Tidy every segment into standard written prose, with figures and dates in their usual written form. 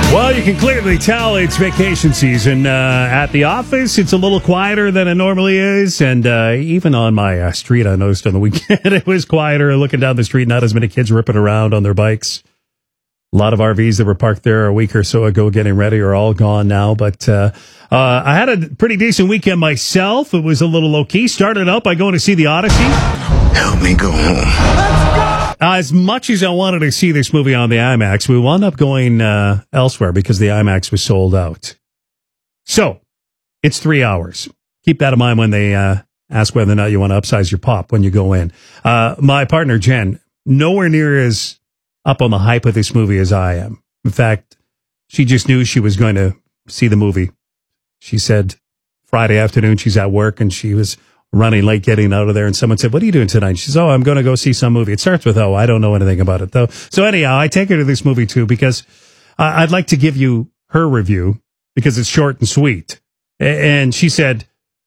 Well, you can clearly tell it's vacation season. At the office, it's a little quieter than it normally is. And even on my street, I noticed on the weekend, it was quieter. Looking down the street, not as many kids ripping around on their bikes. A lot of RVs that were parked there a week or so ago getting ready are all gone now. But I had a pretty decent weekend myself. It was a little low-key. Started out by going to see The Odyssey. Help me go home. As much as I wanted to see this movie on the IMAX, we wound up going elsewhere because the IMAX was sold out. So, it's 3 hours. Keep that in mind when they ask whether or not you want to upsize your pop when you go in. My partner, Jen, nowhere near as up on the hype of this movie as I am. In fact, she just knew she was going to see the movie. She said Friday afternoon she's at work and she was running late getting out of there, and someone said, "What are you doing tonight?" She says, "Oh, I'm going to go see some movie." It starts with O. I don't know anything about it, though. So anyhow, I take her to this movie, too, because I'd like to give you her review, because it's short and sweet. And she said,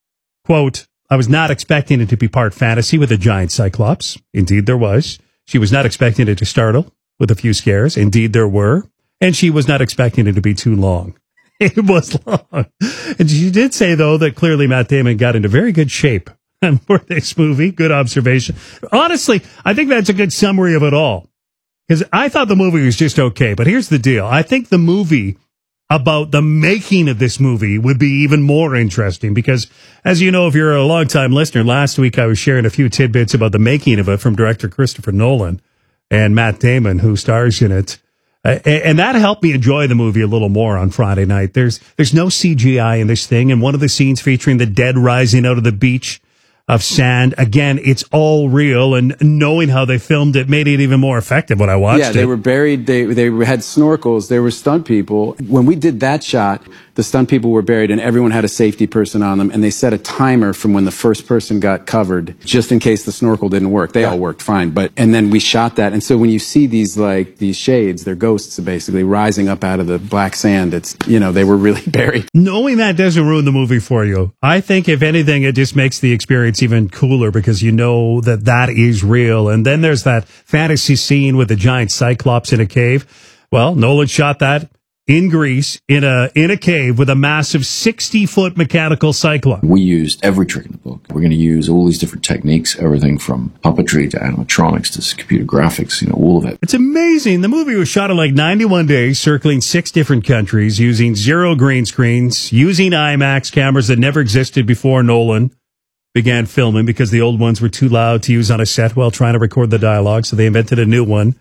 quote, "I was not expecting it to be part fantasy with a giant cyclops." Indeed, there was. She was not expecting it to startle with a few scares. Indeed, there were. And she was not expecting it to be too long. It was long. And she did say, though, that clearly Matt Damon got into very good shape for this movie. Good observation. Honestly, I think that's a good summary of it all. Because I thought the movie was just okay. But here's the deal. I think the movie about the making of this movie would be even more interesting. Because, as you know, if you're a longtime listener, last week I was sharing a few tidbits about the making of it from director Christopher Nolan and Matt Damon, who stars in it. And that helped me enjoy the movie a little more on Friday night. There's no CGI in this thing. And one of the scenes featuring the dead rising out of the beach of sand, again, it's all real. And knowing how they filmed it made it even more effective when I watched it. Yeah, they were buried. They had snorkels. They were stunt people. When we did that shot, the stunt people were buried and everyone had a safety person on them. And they set a timer from when the first person got covered, just in case the snorkel didn't work. They all worked fine. And then we shot that. And so when you see these shades, they're ghosts basically rising up out of the black sand. It's, they were really buried. Knowing that doesn't ruin the movie for you. I think if anything, it just makes the experience even cooler because you know that is real. And then there's that fantasy scene with the giant cyclops in a cave. Well, Nolan shot that in Greece, in a cave with a massive 60-foot mechanical cyclops. We used every trick in the book. We're going to use all these different techniques, everything from puppetry to animatronics to computer graphics, all of it. It's amazing. The movie was shot in like 91 days, circling 6 different countries, using 0 green screens, using IMAX cameras that never existed before Nolan began filming because the old ones were too loud to use on a set while trying to record the dialogue, so they invented a new one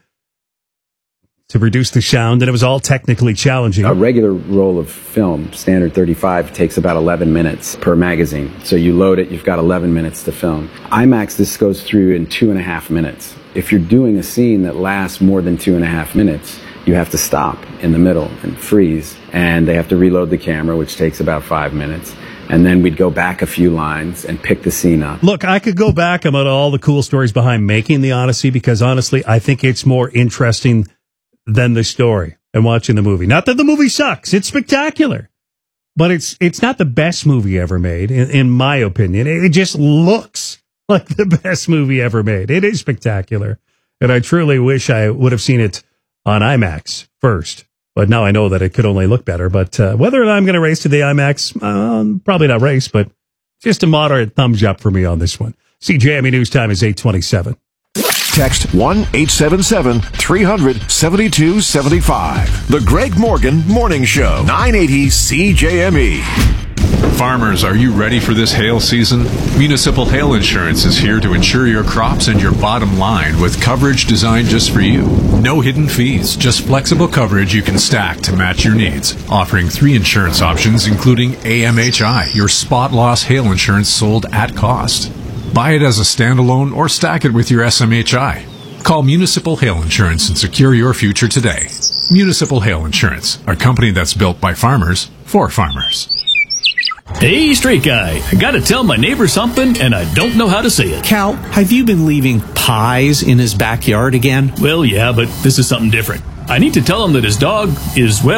to reduce the sound, and it was all technically challenging. A regular roll of film, standard 35, takes about 11 minutes per magazine. So you load it, you've got 11 minutes to film. IMAX, this goes through in 2.5 minutes. If you're doing a scene that lasts more than 2.5 minutes, you have to stop in the middle and freeze, and they have to reload the camera, which takes about 5 minutes. And then we'd go back a few lines and pick the scene up. Look, I could go back about all the cool stories behind making The Odyssey because, honestly, I think it's more interesting than the story and watching the movie. Not that the movie sucks. It's spectacular. But it's not the best movie ever made, in my opinion. It just looks like the best movie ever made. It is spectacular. And I truly wish I would have seen it on IMAX first. But now I know that it could only look better. But whether or not I'm going to race to the IMAX, probably not race, but just a moderate thumbs up for me on this one. CJME News Time is 8:27. Text 1-877-300-7275. The Greg Morgan Morning Show, 980 CJME. Farmers, are you ready for this hail season? Municipal Hail Insurance is here to insure your crops and your bottom line with coverage designed just for you. No hidden fees, just flexible coverage you can stack to match your needs. Offering 3 insurance options, including AMHI, your spot loss hail insurance sold at cost. Buy it as a standalone or stack it with your SMHI. Call Municipal Hail Insurance and secure your future today. Municipal Hail Insurance, a company that's built by farmers for farmers. Hey, straight guy, I gotta tell my neighbor something, and I don't know how to say it. Cal, have you been leaving pies in his backyard again? Well, yeah, but this is something different. I need to tell him that his dog is, well,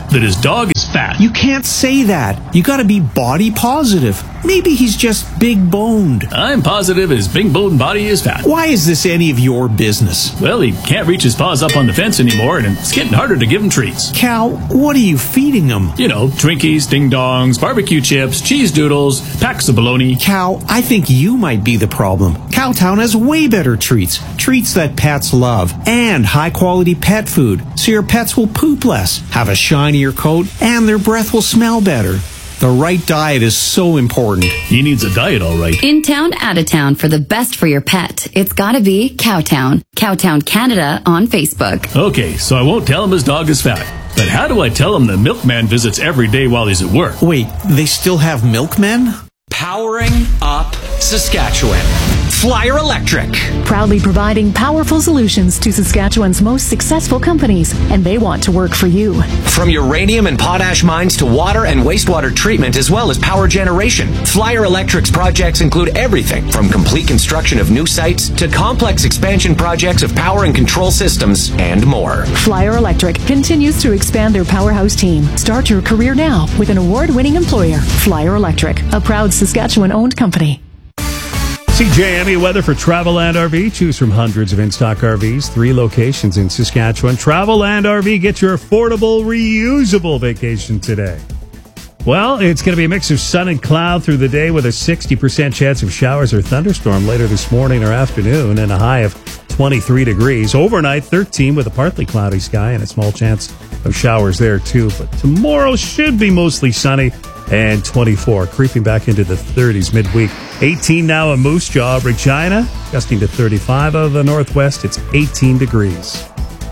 that his dog is fat. You can't say that. You gotta be body positive. Maybe he's just big boned. I'm positive his big boned body is fat. Why is this any of your business? Well, he can't reach his paws up on the fence anymore, and it's getting harder to give him treats. Cal, what are you feeding him? You know, Twinkies, Ding Dongs, barbecue chips, cheese doodles, packs of bologna. Cal, I think you might be the problem. Cowtown has way better treats. Treats that pets love. And high-quality pet food, so your pets will poop less, have a shinier coat, and their breath will smell better. The right diet is so important. He needs a diet, all right. In town, out of town, for the best for your pet, it's gotta be Cowtown. Cowtown Canada on Facebook. Okay, so I won't tell him his dog is fat. But how do I tell him the milkman visits every day while he's at work? Wait, they still have milkmen? Powering up Saskatchewan. Flyer Electric. Proudly providing powerful solutions to Saskatchewan's most successful companies, and they want to work for you. From uranium and potash mines to water and wastewater treatment, as well as power generation, Flyer Electric's projects include everything from complete construction of new sites to complex expansion projects of power and control systems and more. Flyer Electric continues to expand their powerhouse team. Start your career now with an award-winning employer, Flyer Electric, a proud Saskatchewan-owned company. CJME weather for Travelland RV. Choose from hundreds of in-stock RVs, 3 locations in Saskatchewan. Travelland RV, get your affordable, reusable vacation today. Well, it's going to be a mix of sun and cloud through the day with a 60% chance of showers or thunderstorm later this morning or afternoon and a high of 23 degrees. Overnight, 13 with a partly cloudy sky and a small chance of showers there too. But tomorrow should be mostly sunny and 24, creeping back into the 30s midweek. 18 now in Moose Jaw, Regina, gusting to 35 out of the northwest. It's 18 degrees.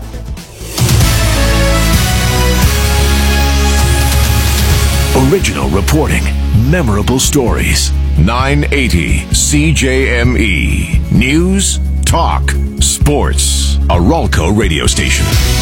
Original reporting, memorable stories. 980 CJME. News, talk, sports. A Ralco radio station.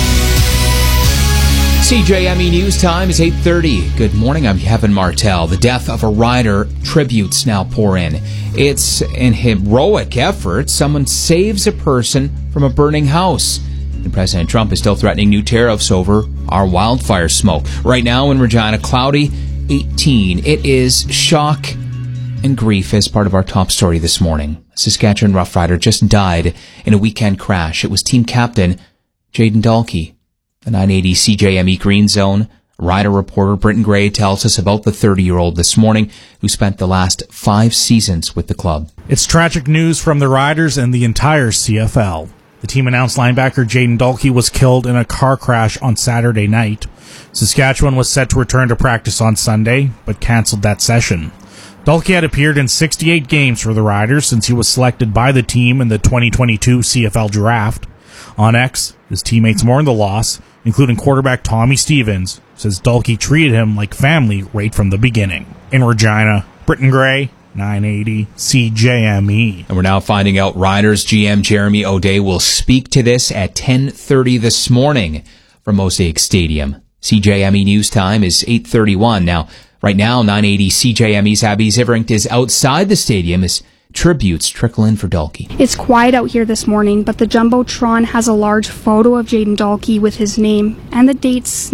CJME News Time is 8:30. Good morning, I'm Kevin Martell. The death of a rider, tributes now pour in. It's an heroic effort. Someone saves a person from a burning house. And President Trump is still threatening new tariffs over our wildfire smoke. Right now in Regina, cloudy, 18. It is shock and grief as part of our top story this morning. A Saskatchewan Rough Rider just died in a weekend crash. It was team captain Jayden Dalkey. The 980 CJME Green Zone rider reporter Britton Gray tells us about the 30-year-old this morning who spent the last 5 seasons with the club. It's tragic news from the riders and the entire CFL. The team announced linebacker Jayden Dalkey was killed in a car crash on Saturday night. Saskatchewan was set to return to practice on Sunday, but canceled that session. Dalkey had appeared in 68 games for the Riders since he was selected by the team in the 2022 CFL draft. On X, his teammates mourned the loss, including quarterback Tommy Stevens, says Dalkey treated him like family right from the beginning. In Regina, Britton Gray, 980 CJME. And we're now finding out Riders GM Jeremy O'Day will speak to this at 10:30 this morning from Mosaic Stadium. CJME News Time is 8:31. Now, right now, 980 CJME's Abby Ziverink is outside the stadium as tributes trickle in for Dalkey. It's quiet out here this morning, but the Jumbotron has a large photo of Jayden Dalkey with his name and the dates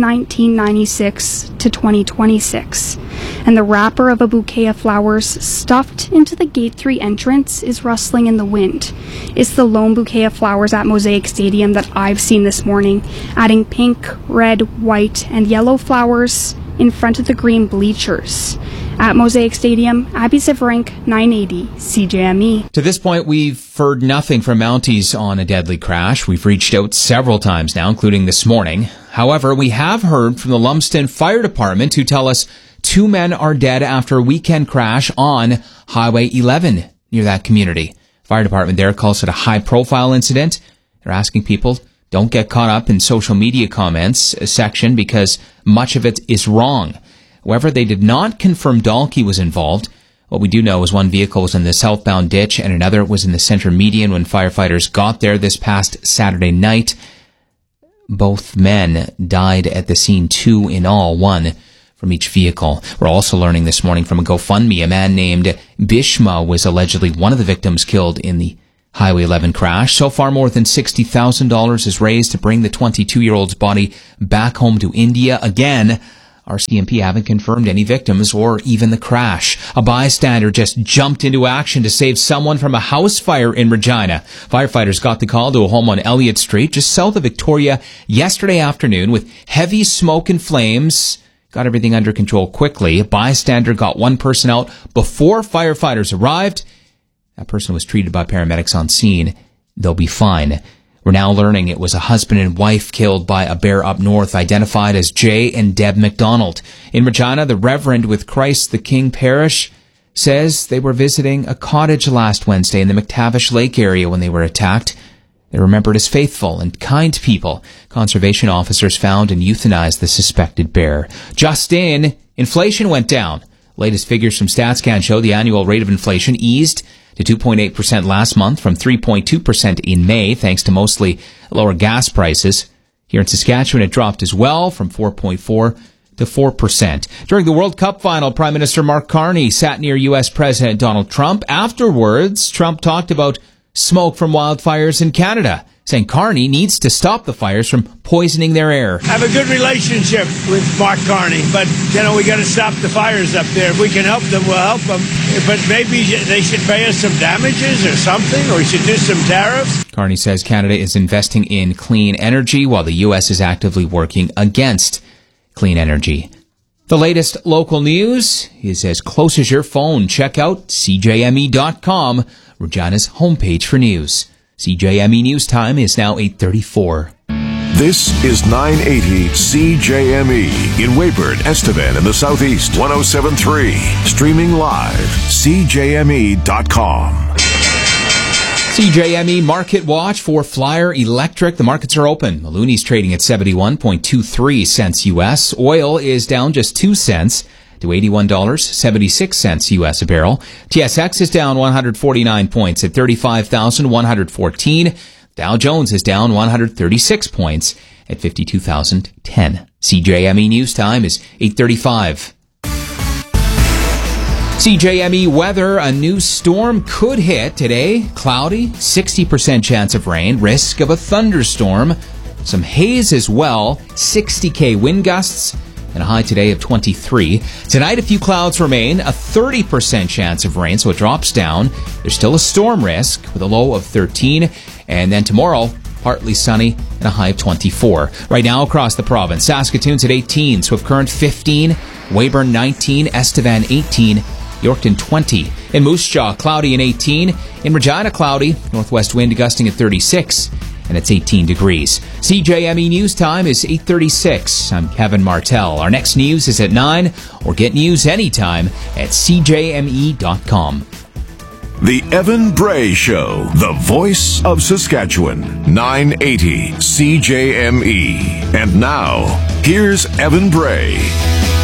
1996 to 2026. And the wrapper of a bouquet of flowers stuffed into the Gate 3 entrance is rustling in the wind. It's the lone bouquet of flowers at Mosaic Stadium that I've seen this morning, adding pink, red, white, and yellow flowers in front of the green bleachers. At Mosaic Stadium, Abby Ziverink, 980 CJME. To this point, we've heard nothing from Mounties on a deadly crash. We've reached out several times now, including this morning. However, we have heard from the Lumsden Fire Department who tell us 2 men are dead after a weekend crash on Highway 11 near that community. Fire department there calls it a high-profile incident. They're asking people, don't get caught up in social media comments section because much of it is wrong. However, they did not confirm Dalkey was involved. What we do know is one vehicle was in the southbound ditch and another was in the center median when firefighters got there this past Saturday night. Both men died at the scene, 2 in all, 1 from each vehicle. We're also learning this morning from a GoFundMe, a man named Bishma was allegedly one of the victims killed in the Highway 11 crash. So far, more than $60,000 is raised to bring the 22-year-old's body back home to India. Again, RCMP haven't confirmed any victims or even the crash. A bystander just jumped into action to save someone from a house fire in Regina. Firefighters got the call to a home on Elliott Street, just south of Victoria, yesterday afternoon with heavy smoke and flames. Got everything under control quickly. A bystander got one person out before firefighters arrived. That person was treated by paramedics on scene. They'll be fine. We're now learning it was a husband and wife killed by a bear up north, identified as Jay and Deb McDonald. In Regina, the Reverend with Christ the King Parish says they were visiting a cottage last Wednesday in the McTavish Lake area when they were attacked. They're remembered as faithful and kind people. Conservation officers found and euthanized the suspected bear. Just in, inflation went down. Latest figures from StatsCan show the annual rate of inflation eased to 2.8% last month from 3.2% in May, thanks to mostly lower gas prices. Here in Saskatchewan, it dropped as well from 4.4% to 4%. During the World Cup final, Prime Minister Mark Carney sat near U.S. President Donald Trump. Afterwards, Trump talked about smoke from wildfires in Canada, saying Carney needs to stop the fires from poisoning their air. I have a good relationship with Mark Carney, but, we got to stop the fires up there. If we can help them, we'll help them. But maybe they should pay us some damages or something, or we should do some tariffs. Carney says Canada is investing in clean energy, while the U.S. is actively working against clean energy. The latest local news is as close as your phone. Check out CJME.com, Regina's homepage for news. CJME News Time is now 8:34. This is 980 CJME in Weyburn, Estevan in the Southeast. 107.3. Streaming live. CJME.com. CJME Market Watch for Flyer Electric. The markets are open. Maloney's trading at 71.23 cents U.S. Oil is down just 2 cents to $81.76 U.S. a barrel. TSX is down 149 points at 35,114. Dow Jones is down 136 points at 52,010. CJME News Time is 8:35. CJME weather, a new storm could hit today. Cloudy, 60% chance of rain, risk of a thunderstorm. Some haze as well, 60k wind gusts, and a high today of 23. Tonight, a few clouds remain, a 30% chance of rain, so it drops down. There's still a storm risk with a low of 13. And then tomorrow, partly sunny and a high of 24. Right now across the province, Saskatoon's at 18, Swift Current 15, Weyburn 19, Estevan 18, Yorkton 20. In Moose Jaw, cloudy and 18. In Regina, cloudy, northwest wind gusting at 36, and it's 18 degrees. CJME News Time is 8:36. I'm Kevin Martell. Our next news is at 9, or get news anytime at CJME.com. The Evan Bray Show, the voice of Saskatchewan, 980 CJME. And now, here's Evan Bray.